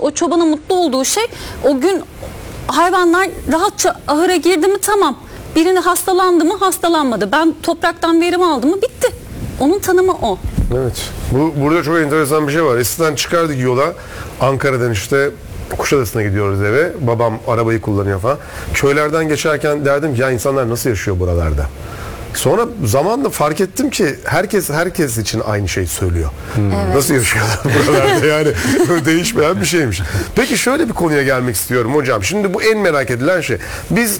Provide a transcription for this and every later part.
o çobanın mutlu olduğu şey, o gün hayvanlar rahatça ahıra girdi mi tamam. Birini hastalandı mı hastalanmadı. Ben topraktan verim aldım mı bitti. Onun tanımı o. Evet. Burada çok enteresan bir şey var. Eskiden çıkardık yola. Ankara'dan işte Kuşadası'na gidiyoruz eve. Babam arabayı kullanıyor falan. Köylerden geçerken derdim ki ya insanlar nasıl yaşıyor buralarda? Sonra zamanla fark ettim ki herkes için aynı şeyi söylüyor. Evet. Nasıl yaşıyorlar buralarda, yani değişmeyen bir şeymiş. Peki şöyle bir konuya gelmek istiyorum hocam. Şimdi bu en merak edilen şey. Biz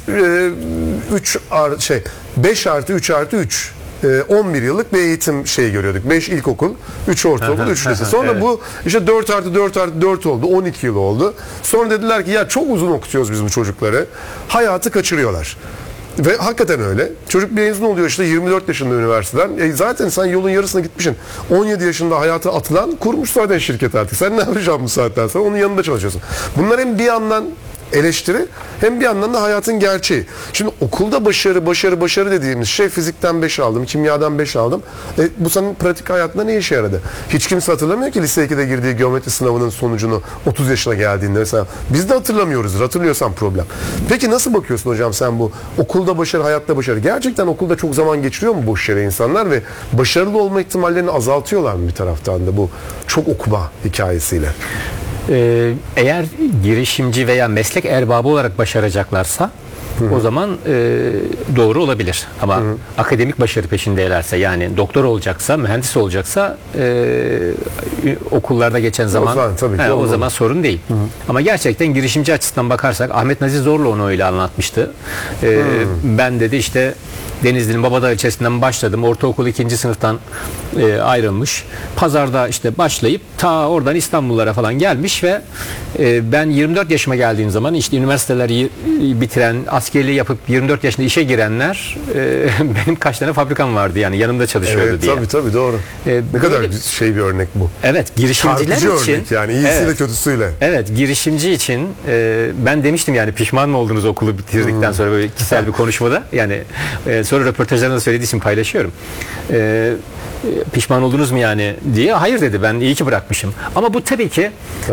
5 artı 3 artı 3 11 yıllık bir eğitim şeyi görüyorduk. 5 ilkokul, 3 ortaokul, 3 lise. Sonra evet. Bu işte 4 artı 4 artı 4 oldu. 12 yıl oldu. Sonra dediler ki ya çok uzun okutuyoruz biz bu çocukları. Hayatı kaçırıyorlar. Ve hakikaten öyle. Çocuk mezun oluyor işte 24 yaşında üniversiteden. Zaten sen yolun yarısına gitmişsin. 17 yaşında hayata atılan kurmuş zaten şirket artık. Sen ne yapacaksın bu saatten sonra? Onun yanında çalışıyorsun. Bunlar hem bir yandan eleştiri hem bir yandan da hayatın gerçeği. Şimdi okulda başarı dediğimiz şey fizikten 5 aldım, kimyadan 5 aldım. Bu senin pratik hayatında ne işe yaradı? Hiç kimse hatırlamıyor ki lise 2'de girdiği geometri sınavının sonucunu 30 yaşına geldiğinde mesela. Biz de hatırlamıyoruz. Hatırlıyorsan problem. Peki nasıl bakıyorsun hocam sen bu okulda başarı, hayatta başarı? Gerçekten okulda çok zaman geçiriyor mu boş yere insanlar ve başarılı olma ihtimallerini azaltıyorlar mı bir taraftan da bu çok okuma hikayesiyle? Eğer girişimci veya meslek erbabı olarak başaracaklarsa o zaman doğru olabilir. Ama akademik başarı peşindelerse, yani doktor olacaksa, mühendis olacaksa okullarda geçen zaman o zaman sorun değil. Ama gerçekten girişimci açısından bakarsak Ahmet Nazif Zorlu onu öyle anlatmıştı. Ben dedi işte Denizli'nin Babadağ ilçesinden başladım. Ortaokul 2. sınıftan ayrılmış. Pazarda işte başlayıp ta oradan İstanbullara falan gelmiş ve ben 24 yaşıma geldiğim zaman işte üniversiteleri bitiren, askerliği yapıp 24 yaşında işe girenler benim kaç tane fabrikam vardı, yani yanımda çalışıyordu diye. Tabii doğru. Ne kadar bir örnek bu. Evet, girişimciler Çarpıcı için. Örnek yani iyisiyle kötüsüyle. Evet, girişimci için ben demiştim yani pişman mı oldunuz okulu bitirdikten sonra, böyle kişisel bir konuşmada, yani sonra röportajlarında söylediği için paylaşıyorum. Pişman oldunuz mu yani diye. Hayır dedi, ben iyi ki bırakmışım. Ama bu tabii ki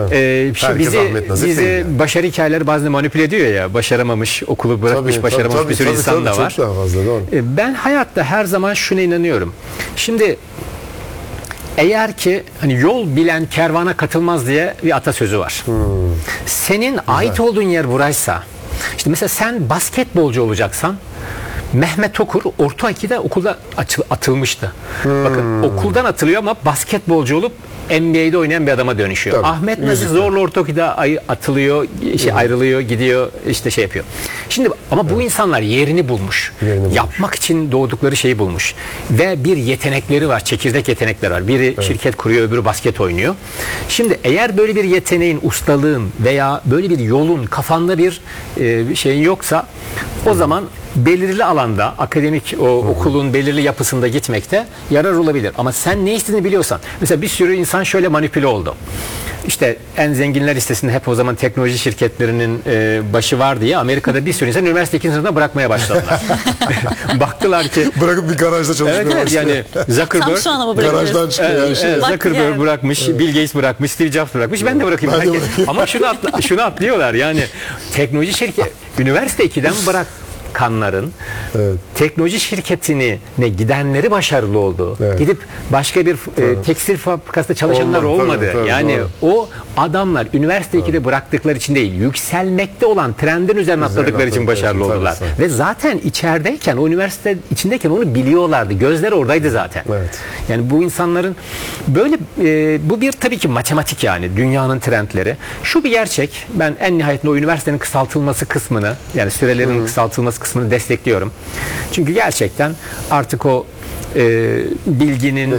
bizi başarı hikayeleri bazen manipüle ediyor ya. Başaramamış, okulu bırakmış, başaramamış bir sürü insan da var. Çok daha fazla, doğru. Ben hayatta her zaman şuna inanıyorum. Şimdi eğer ki hani yol bilen kervana katılmaz diye bir atasözü var. Senin ait olduğun yer buraysa, işte mesela sen basketbolcu olacaksan, Mehmet Okur orta 2'de okulda atılmıştı. Bakın, okuldan atılıyor ama basketbolcu olup NBA'de oynayan bir adama dönüşüyor. Tabii. Ahmet Nazif Zorlu orta 2'de atılıyor, ayrılıyor, gidiyor, işte şey yapıyor. Şimdi ama bu insanlar yerini bulmuş. Yapmak için doğdukları şeyi bulmuş. Ve bir yetenekleri var, çekirdek yetenekleri var. Biri şirket kuruyor, öbürü basket oynuyor. Şimdi eğer böyle bir yeteneğin, ustalığın veya böyle bir yolun kafanda bir şeyin yoksa, o zaman belirli alanda, akademik okulun belirli yapısında gitmekte yarar olabilir. Ama sen ne istediğini biliyorsan, mesela bir sürü insan şöyle manipüle oldu. İşte en zenginler listesinde hep o zaman teknoloji şirketlerinin başı var diye Amerika'da bir sürü insan üniversite 2. sınıfında bırakmaya başladılar. Baktılar ki bırakıp bir garajda çalışmaya başlıyor. Yani Zuckerberg garajdan çıkıyor. Zuckerberg bırakmış, Bill Gates bırakmış, Steve Jobs bırakmış. Ben de bırakayım. Ama şunu atlıyorlar. Yani teknoloji şirket üniversite 2'den bırakanların teknoloji şirketine gidenleri başarılı oldu. Gidip başka bir tekstil fabrikasında çalışanlar olmadı. Yani o adamlar üniversite 2'de bıraktıkları için değil, yükselmekte olan trendin üzerine atladıkları için başarılı oldular. Ve zaten içerideyken, o üniversite içindeyken onu biliyorlardı. Gözleri oradaydı zaten. Yani bu insanların böyle bu bir tabii ki matematik, yani dünyanın trendleri. Şu bir gerçek. Ben en nihayetinde o üniversitenin kısaltılması kısmını, yani sürelerin kısaltılması kısmını destekliyorum. Çünkü gerçekten artık o bilginin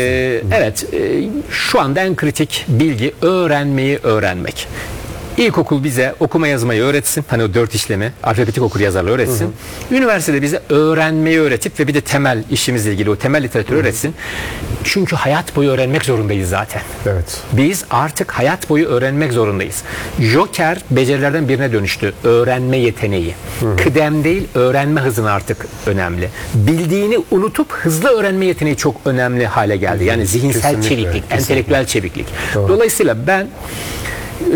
şu anda en kritik bilgi öğrenmeyi öğrenmek. İlkokul bize okuma yazmayı öğretsin. Hani o 4 işlemi, alfabetik okur yazarlı öğretsin. Üniversitede bize öğrenmeyi öğretip ve bir de temel işimizle ilgili o temel literatürü öğretsin. Çünkü hayat boyu öğrenmek zorundayız zaten. Biz artık hayat boyu öğrenmek zorundayız. Joker becerilerden birine dönüştü. Öğrenme yeteneği. Kıdem değil, öğrenme hızın artık önemli. Bildiğini unutup hızlı öğrenme yeteneği çok önemli hale geldi. Yani zihinsel çeviklik, entelektüel çeviklik. Dolayısıyla ben